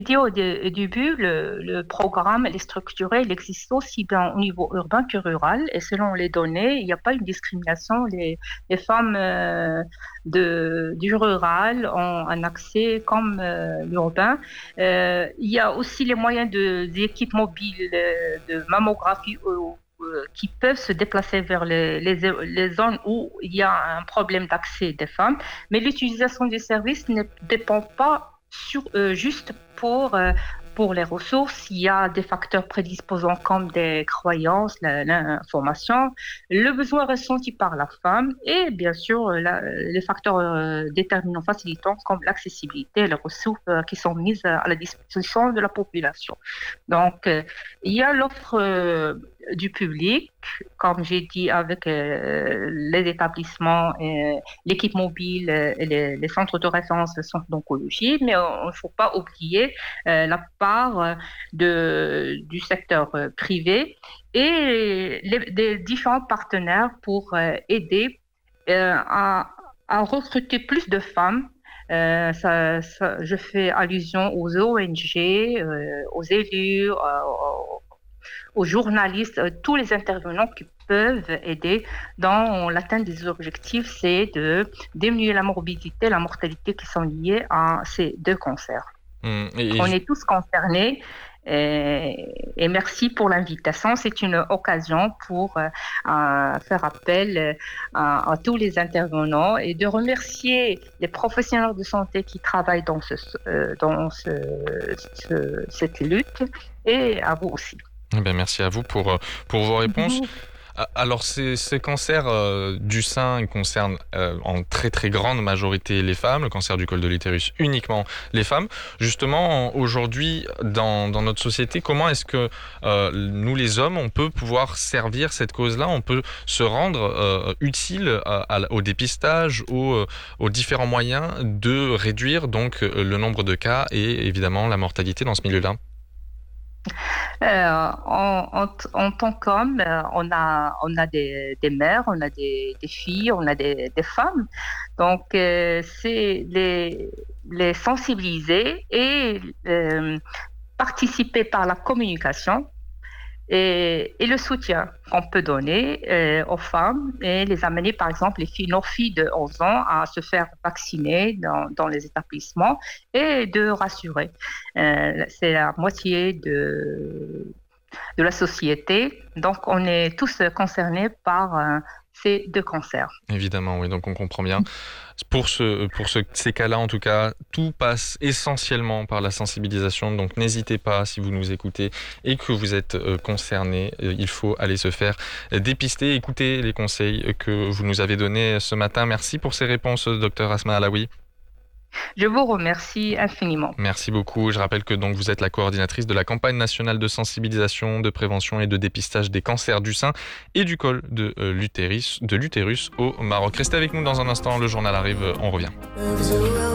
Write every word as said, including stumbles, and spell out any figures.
dit au dé- début, le, le programme il est structuré, il existe aussi bien au niveau urbain que rural. Et selon les données, il n'y a pas une discrimination. Les, les femmes euh, de, du rural ont un accès comme euh, l'urbain. Euh, il y a aussi les moyens de, d'équipes mobiles euh, de mammographie euh, euh, qui peuvent se déplacer vers les, les, les zones où il y a un problème d'accès des femmes. Mais l'utilisation des services ne dépend pas sur, euh, juste pour, euh, pour les ressources. Il y a des facteurs prédisposants comme des croyances, la- l'information, le besoin ressenti par la femme et bien sûr la- les facteurs euh, déterminants facilitants comme l'accessibilité et les ressources euh, qui sont mises à la disposition de la population. Donc, euh, il y a l'offre euh, du public, comme j'ai dit, avec euh, les établissements, et l'équipe mobile euh, et les, les centres de référence de centres d'oncologie, mais il ne faut pas oublier euh, la part euh, de, du secteur euh, privé et les, des différents partenaires pour euh, aider euh, à, à recruter plus de femmes. Euh, ça, ça- je fais allusion aux O N G, euh, aux élus, euh, aux journalistes, euh, tous les intervenants qui peuvent aider dans l'atteinte des objectifs, c'est de diminuer la morbidité, la mortalité qui sont liées à ces deux cancers. Hum, Et, et On ju- est tous concernés et, et merci pour l'invitation. C'est une occasion pour euh, euh, faire appel euh, à, à tous les intervenants et de remercier les professionnels de santé qui travaillent dans, ce, euh, dans ce, ce- cette lutte et à vous aussi. eh ben, merci à vous pour, euh, pour vos réponses. A- Alors, ces, ces cancers euh, du sein ils concernent euh, en très très grande majorité les femmes, le cancer du col de l'utérus uniquement les femmes. Justement, aujourd'hui, dans, dans notre société, comment est-ce que euh, nous les hommes, on peut pouvoir servir cette cause-là, on peut se rendre euh, utile à- à- au dépistage, aux, euh, aux différents moyens de réduire donc euh, le nombre de cas et évidemment la mortalité dans ce milieu-là? Euh, en, en, en tant qu'homme, euh, on a, on a des, des mères, on a des, des filles, on a des, des femmes. Donc, euh, c'est les, les sensibiliser et euh, participer par la communication et, et le soutien qu'on peut donner euh, aux femmes et les amener, par exemple, les filles, nos filles de onze ans à se faire vacciner dans, dans les établissements et de rassurer. Euh, c'est la moitié de, de la société, donc on est tous concernés par euh, ces deux cancers. Évidemment, oui, donc on comprend bien. Pour, ce, pour ce, ces cas-là, en tout cas, tout passe essentiellement par la sensibilisation. Donc n'hésitez pas, si vous nous écoutez et que vous êtes euh, concerné, euh, il faut aller se faire dépister. Écoutez les conseils que vous nous avez donnés ce matin. Merci pour ces réponses, docteur Asma Alaoui. Je vous remercie infiniment. Merci beaucoup. Je rappelle que donc vous êtes la coordinatrice de la campagne nationale de sensibilisation, de prévention et de dépistage des cancers du sein et du col de euh, l'utérus, de l'utérus au Maroc. Restez avec nous dans un instant. Le journal arrive. On revient.